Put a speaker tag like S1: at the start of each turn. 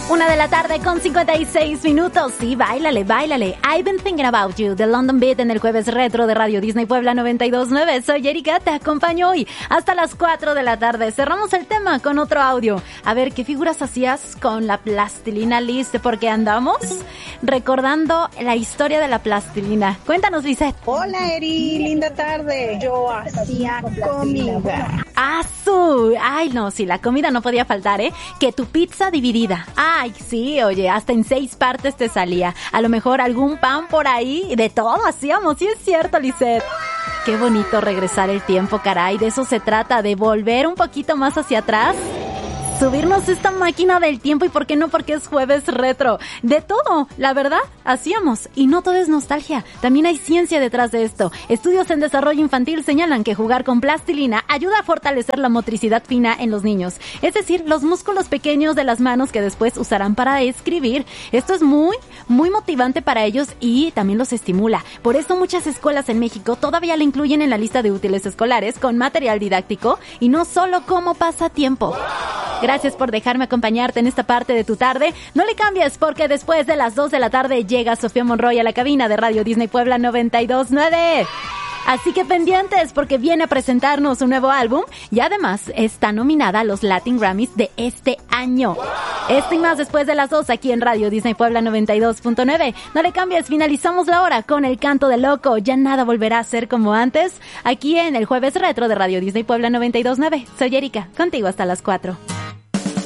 S1: 1:56 p.m. Sí, báilale, báilale. I've been thinking about you, The London Beat, en el jueves retro de Radio Disney Puebla 92.9. Soy Erika, te acompaño hoy hasta las 4 de la tarde. Cerramos el tema con otro audio. A ver, ¿qué figuras hacías con la plastilina, Liz? Porque andamos recordando la historia de la plastilina. Cuéntanos, Lizeth.
S2: Hola, Eri, linda tarde. Yo hacía comida.
S1: Ay, no, sí, la comida no podía faltar, ¿eh? Que tu pizza dividida. Ay, sí, oye, hasta en 6 partes te salía. A lo mejor algún pan por ahí. De todo hacíamos, sí es cierto, Lizeth. Qué bonito regresar el tiempo, caray. De eso se trata, de volver un poquito más hacia atrás. Subirnos esta máquina del tiempo, y ¿por qué no? Porque es jueves retro. De todo, la verdad, hacíamos. Y no todo es nostalgia, también hay ciencia detrás de esto. Estudios en desarrollo infantil señalan que jugar con plastilina ayuda a fortalecer la motricidad fina en los niños. Es decir, los músculos pequeños de las manos que después usarán para escribir. Esto es muy motivante para ellos y también los estimula. Por eso muchas escuelas en México todavía la incluyen en la lista de útiles escolares con material didáctico y no solo como pasatiempo. Gracias por dejarme acompañarte en esta parte de tu tarde. No le cambies, porque después de las 2 de la tarde llega Sofía Monroy a la cabina de Radio Disney Puebla 92.9. Así que pendientes, porque viene a presentarnos un nuevo álbum y además está nominada a los Latin Grammys de este año. Esto y más después de las 2 aquí en Radio Disney Puebla 92.9. No le cambies, finalizamos la hora con el canto de loco. Ya nada volverá a ser como antes, aquí en el jueves retro de Radio Disney Puebla 92.9. Soy Erika, contigo hasta las 4.